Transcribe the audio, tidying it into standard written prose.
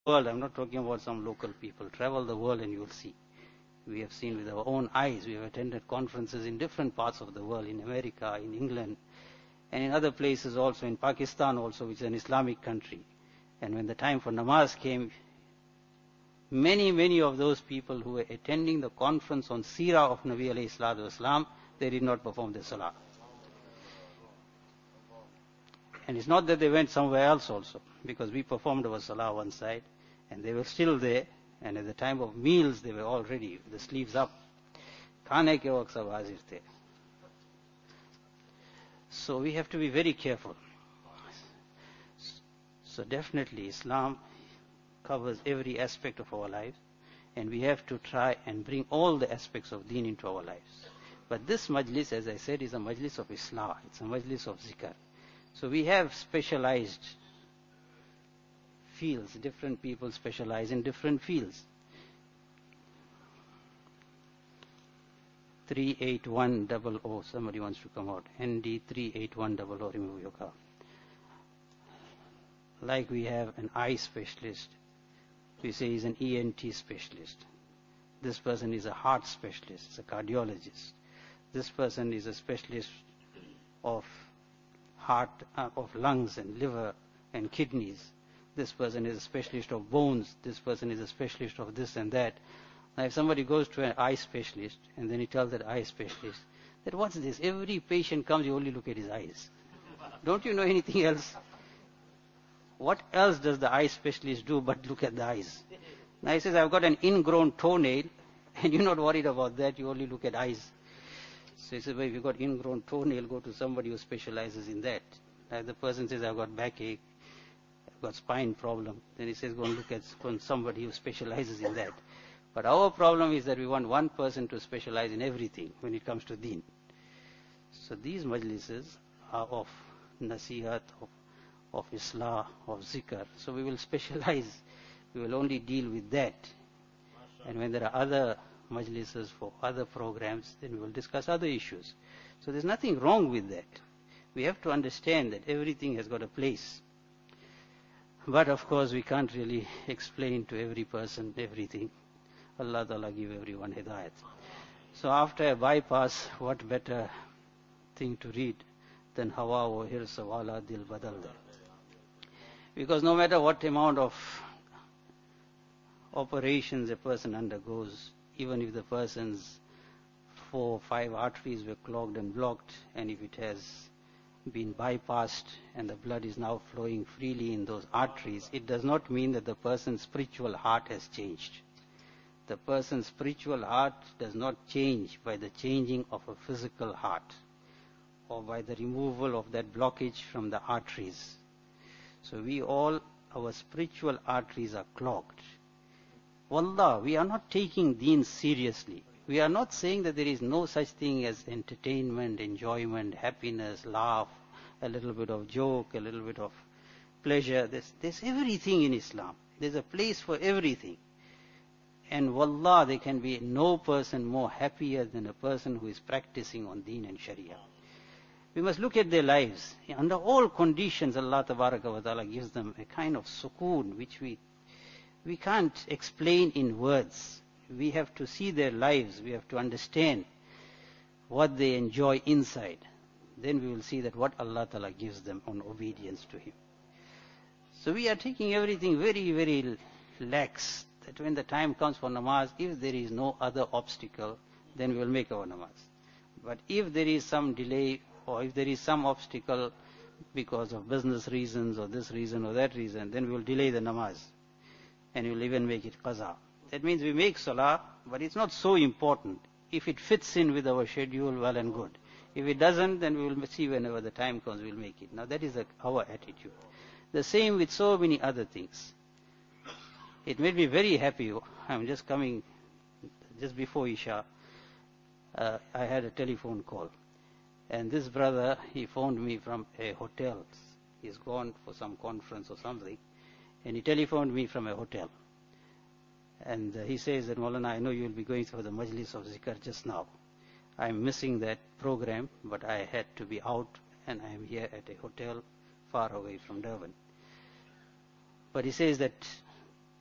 world. I'm not talking about some local people. Travel the world and you'll see. We have seen with our own eyes. We have attended conferences in different parts of the world, in America, in England, and in other places also, in Pakistan also, which is an Islamic country. And when the time for namaz came, many of those people who were attending the conference on Seerah of Nabi alayhi salatu wasalam, they did not perform their salah. And it's not that they went somewhere else also, because we performed our salah one side, and they were still there, and at the time of meals, they were all ready, with the sleeves up. Khane ke waqt sab hazir the. So we have to be very careful. So definitely Islam covers every aspect of our lives, and we have to try and bring all the aspects of deen into our lives. But this majlis, as I said, is a majlis of Islah. It's a majlis of zikr. So we have specialized fields. Different people specialize in different fields. 38100. Somebody wants to come out. ND 38100. Remove your car. Like we have an eye specialist. We say he's an ENT specialist. This person is a heart specialist. It's a cardiologist. This person is a specialist of heart, of lungs and liver and kidneys. This person is a specialist of bones. This person is a specialist of this and that. Now if somebody goes to an eye specialist and then he tells that eye specialist that what's this? Every patient comes, you only look at his eyes. Don't you know anything else? What else does the eye specialist do but look at the eyes? Now he says, I've got an ingrown toenail, and you're not worried about that, you only look at eyes. So he says, well, if you've got ingrown toenail, go to somebody who specializes in that. Now the person says, I've got backache, I've got spine problem. Then he says, go and look at somebody who specializes in that. But our problem is that we want one person to specialize in everything when it comes to deen. So these majlises are of nasihat, of islah, of zikr. So we will specialize. We will only deal with that. And when there are other majlises for other programs, then we will discuss other issues. So there's nothing wrong with that. We have to understand that everything has got a place. But of course we can't really explain to every person everything. Allah Ta'ala give everyone hidayat. So after a bypass, what better thing to read than Hawa wa hirsa wala dil badal da. Because no matter what amount of operations a person undergoes, even if the person's 4 or 5 arteries were clogged and blocked, and if it has been bypassed and the blood is now flowing freely in those arteries, it does not mean that the person's spiritual heart has changed. The person's spiritual heart does not change by the changing of a physical heart or by the removal of that blockage from the arteries. So our spiritual arteries are clogged. Wallah, we are not taking deen seriously. We are not saying that there is no such thing as entertainment, enjoyment, happiness, laugh, a little bit of joke, a little bit of pleasure. There's everything in Islam. There's a place for everything. And wallah, there can be no person more happier than a person who is practicing on deen and sharia. We must look at their lives. Under all conditions, Allah Tabaraka wa Ta'ala gives them a kind of sukoon which we can't explain in words. We have to see their lives. We have to understand what they enjoy inside. Then we will see that what Allah Ta'ala gives them on obedience to Him. So we are taking everything very, very lax. That when the time comes for namaz, if there is no other obstacle, then we will make our namaz. But if there is some delay, or if there is some obstacle because of business reasons or this reason or that reason, then we will delay the namaz. And we will even make it qaza. That means we make salah, but it's not so important. If it fits in with our schedule, well and good. If it doesn't, then we will see whenever the time comes, we will make it. Now that is our attitude. The same with so many other things. It made me very happy. I'm just coming, just before Isha, I had a telephone call. And this brother, he phoned me from a hotel. He's gone for some conference or something. And he telephoned me from a hotel. And he says that, Maulana, I know you will be going through the majlis of zikr just now. I'm missing that program, but I had to be out, and I'm here at a hotel far away from Durban. But he says that